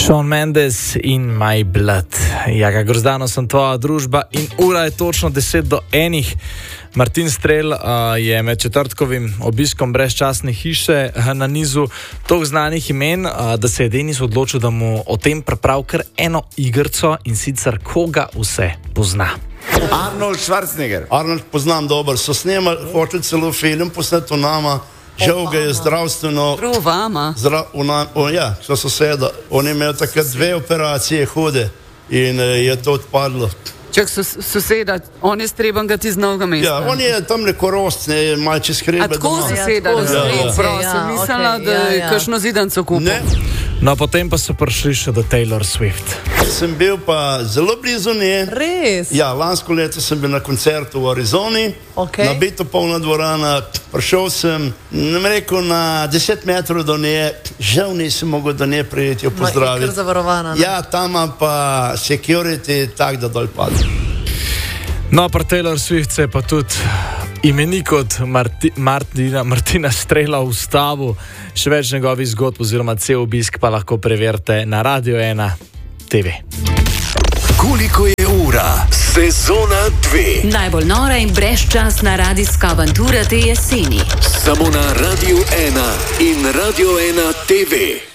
Shawn Mendes in My Blood. Jaka Grozdano sem tvoja družba in ura je točno 10:01. Martin Strel je med četrtkovim obiskom brezčasne hiše na nizu toliko znanih imen, da se je Denis odločil, da mu o tem pripravi kar eno igrco, in sicer koga vse pozna. Arnold Schwarzenegger. Arnold poznam dobro, so snemali, hočeli celo film posneti o nama. Žal ga je zdravstveno... Vama? Ja, so soseda. On je imel takrat 2 operacije hude in je to odpadlo. Čak soseda, on je streban ga ti z novega mesta. Ja, on je tam neko rost, ne, malo čez hrebe. A tako soseda, sem mislila, da je kakšno zidanco kupil. Ne. No, potem pa so prišli še do Taylor Swift. Sem bil pa zelo blizu nje. Res? Ja, lansko leto sem bil na koncertu v Arizoni, nabito polna dvorana, prišel sem, rekel, na 10 metrov do nje, žal nisem mogel do nje prijeti jo pozdraviti. Je kar zavarovana, ne? Ja, tam pa security tak, da dol padl. No, pa Taylor Swift se je pa tudi imenik od Martina Strela ustavil. Še več njegovih zgodb oziroma cel obisk pa lahko preverite na Radio 1 TV. Koliko je ura? Sezona 2. Najbolj nora in brezčasna radijska avantura te jeseni. Samo na Radio 1 in Radio 1 TV.